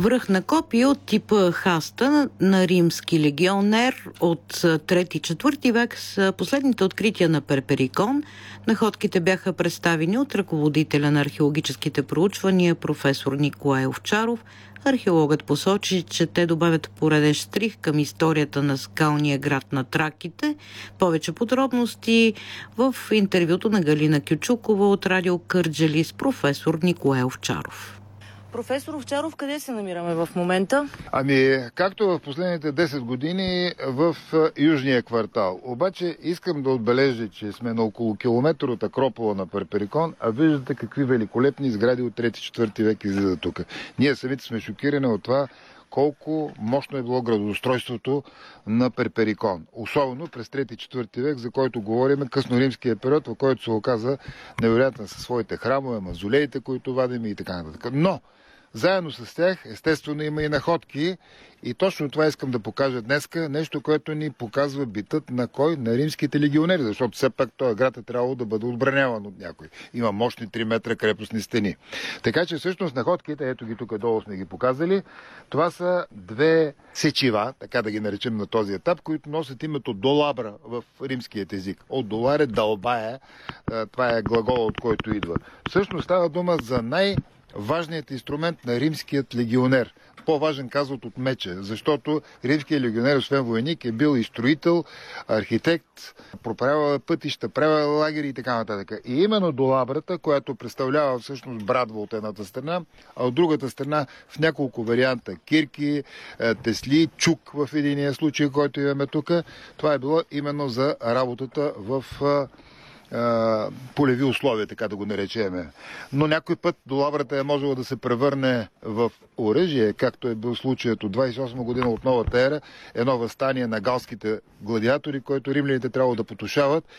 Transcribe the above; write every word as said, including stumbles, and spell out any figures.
Връх на копие от типа хаста на римски легионер от трети-четвърти век с последните открития на Перперикон. Находките бяха представени от ръководителя на археологическите проучвания професор Николай Овчаров. Археологът посочи, че те добавят пореден штрих към историята на скалния град на Траките. Повече подробности в интервюто на Галина Кючукова от Радио Кърджали с професор Николай Овчаров. Професор Овчаров, къде се намираме в момента? Ами, както в последните десет години в южния квартал. Обаче искам да отбележа, че сме на около километър от Акропола на Перперикон, а виждате какви великолепни сгради от трети-четвърти век излизат тук. Ние самите сме шокирани от това колко мощно е било градоустройството на Перперикон. Особено през трети-четвърти век, за който говорим, късноримския период, в който се оказа невероятен със своите храмове, мавзолеите, които вадим и така нататък. Но заедно с тях, естествено, има и находки. И точно това искам да покажа днеска. Нещо, което ни показва битът на кой? На римските легионери. Защото все пак този град е трябвало да бъде отбраняван от някой. Има мощни три метра крепостни стени. Така че всъщност находките, ето ги тук долу сме ги показали, това са две сечива, така да ги наречем на този етап, които носят името долабра в римският език. От доларе дълбая, това е глагола, от който идва. Всъщност става дума за най- важният инструмент на римският легионер. По-важен казват от меча, защото римският легионер, освен войник, е бил и строител, архитект, проправял пътища, правил лагери и така нататък. И именно долабрата, която представлява всъщност брадва от едната страна, а от другата страна в няколко варианта кирки, тесли, чук в единия случай, който имаме тук, това е било именно за работата в полеви условия, така да го наречеме. Но някой път долабрата е можела да се превърне в оръжие, както е бил случаят от двадесет и осма година от новата ера, едно въстание на галските гладиатори, което римляните трябвало да потушават